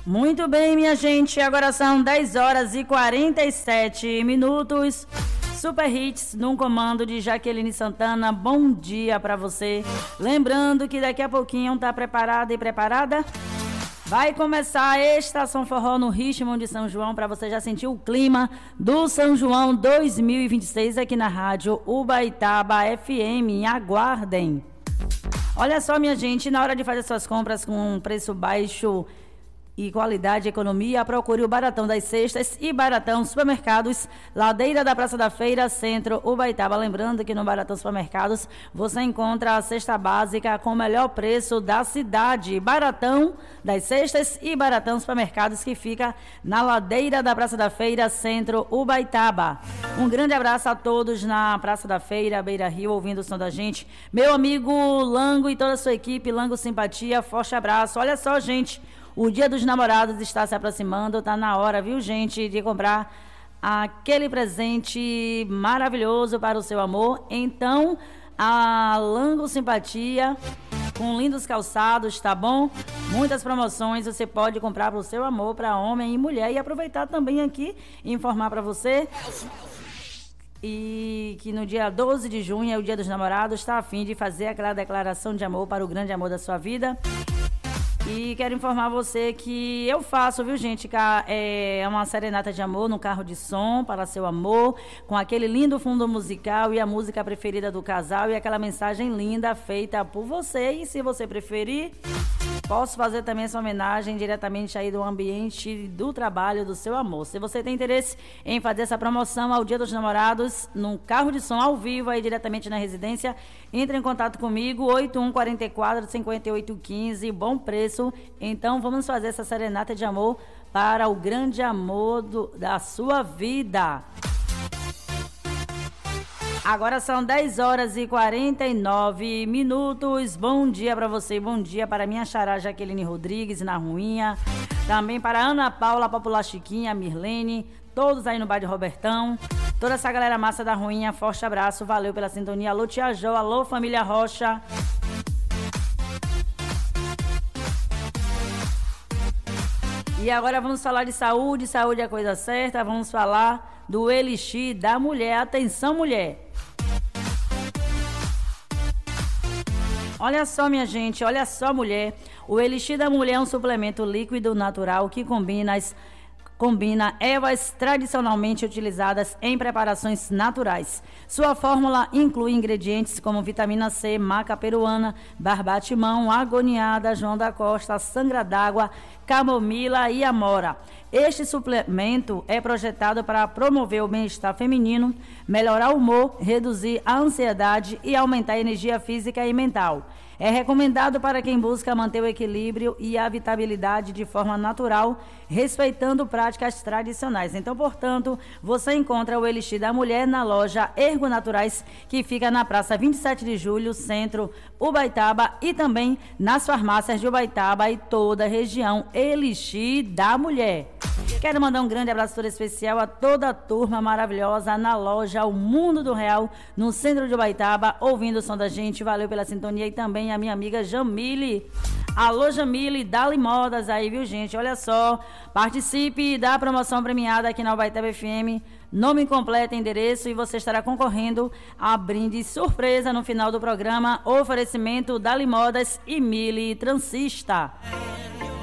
Muito bem, minha gente, agora são 10 horas e 47 minutos. Super Hits num comando de Jaqueline Santana. Bom dia pra você. Lembrando que daqui a pouquinho tá preparada e preparada? Vai começar a Estação Forró no ritmo de São João, para você já sentir o clima do São João 2026 aqui na rádio Ubaitaba FM. Aguardem. Olha só, minha gente, na hora de fazer suas compras com um preço baixo e qualidade e economia, procure o Baratão das Cestas e Baratão Supermercados, ladeira da Praça da Feira, Centro, Ubaitaba. Lembrando que no Baratão Supermercados você encontra a cesta básica com o melhor preço da cidade. Baratão das Cestas e Baratão Supermercados, que fica na ladeira da Praça da Feira, Centro, Ubaitaba. Um grande abraço a todos na Praça da Feira, Beira Rio, ouvindo o som da gente. Meu amigo Lango e toda a sua equipe, Lango Simpatia, forte abraço. Olha só, gente, o Dia dos Namorados está se aproximando, tá na hora, viu, gente, de comprar aquele presente maravilhoso para o seu amor. Então, a Lango Simpatia, com lindos calçados, tá bom? Muitas promoções você pode comprar para o seu amor, para homem e mulher. E aproveitar também aqui e informar para você e que no dia 12 de junho é o Dia dos Namorados, está a fim de fazer aquela declaração de amor para o grande amor da sua vida. E quero informar você que eu faço, viu, gente, é uma serenata de amor no carro de som para seu amor, com aquele lindo fundo musical e a música preferida do casal e aquela mensagem linda feita por você. E se você preferir, posso fazer também essa homenagem diretamente aí do ambiente do trabalho do seu amor. Se você tem interesse em fazer essa promoção ao Dia dos Namorados, num carro de som ao vivo aí diretamente na residência, entre em contato comigo, 8144-5815, bom preço. Então vamos fazer essa serenata de amor para o grande amor da sua vida. Agora são 10 horas e 49 minutos. Bom dia para você, bom dia para minha xará Jaqueline Rodrigues na Ruinha. Também para Ana Paula, Popular Chiquinha, Mirlene, todos aí no bairro de Robertão. Toda essa galera massa da Ruinha, forte abraço, valeu pela sintonia. Alô Tia Jo, alô família Rocha. E agora vamos falar de saúde, saúde é a coisa certa. Vamos falar do Elixir da Mulher. Atenção, mulher. Olha só, minha gente, olha só, mulher. O Elixir da Mulher é um suplemento líquido natural que combina ervas tradicionalmente utilizadas em preparações naturais. Sua fórmula inclui ingredientes como vitamina C, maca peruana, barbatimão, agoniada, João da Costa, sangra d'água, camomila e amora. Este suplemento é projetado para promover o bem-estar feminino, melhorar o humor, reduzir a ansiedade e aumentar a energia física e mental. É recomendado para quem busca manter o equilíbrio e a vitabilidade de forma natural, respeitando práticas tradicionais. Então, portanto, você encontra o Elixir da Mulher na loja Ergo Naturais, que fica na Praça 27 de Julho, Centro, Ubaitaba, e também nas farmácias de Ubaitaba e toda a região. Elixir da Mulher. Quero mandar um grande abraço todo especial a toda a turma maravilhosa na loja O Mundo do Real, no centro de Ubaitaba, ouvindo o som da gente. Valeu pela sintonia. E também a minha amiga Jamile. Alô, Jamile, Dali Modas aí, viu, gente? Olha só, participe da promoção premiada aqui na Ubaitaba FM. Nome completo, endereço, e você estará concorrendo a brinde surpresa no final do programa. Oferecimento Dali Modas e Mili Transista.